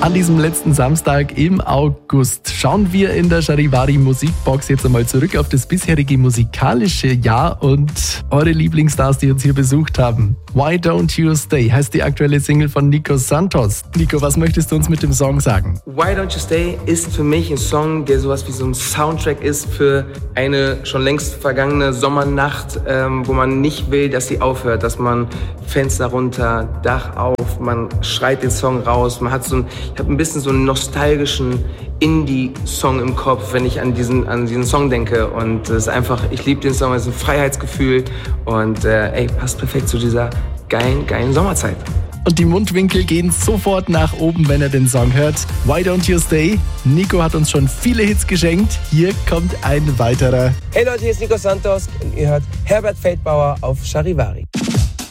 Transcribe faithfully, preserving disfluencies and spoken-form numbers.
An diesem letzten Samstag im August schauen wir in der Charivari Musikbox jetzt einmal zurück auf das bisherige musikalische Jahr und eure Lieblingsstars, die uns hier besucht haben. Why Don't You Stay heißt die aktuelle Single von Nico Santos. Nico, was möchtest du uns mit dem Song sagen? Why Don't You Stay ist für mich ein Song, der sowas wie so ein Soundtrack ist für eine schon längst vergangene Sommernacht, ähm, wo man nicht will, dass sie aufhört, dass man Fenster runter, Dach auf, man schreit den Song raus, man hat so ein, ich habe ein bisschen so einen nostalgischen Indie-Song im Kopf, wenn ich an diesen, an diesen Song denke, und es ist einfach, ich liebe den Song, es ist ein Freiheitsgefühl und äh, ey, passt perfekt zu dieser geilen, geilen Sommerzeit. Und die Mundwinkel gehen sofort nach oben, wenn er den Song hört. Why Don't You Stay? Nico hat uns schon viele Hits geschenkt. Hier kommt ein weiterer. Hey Leute, hier ist Nico Santos und ihr hört Herbert Feldbauer auf Charivari.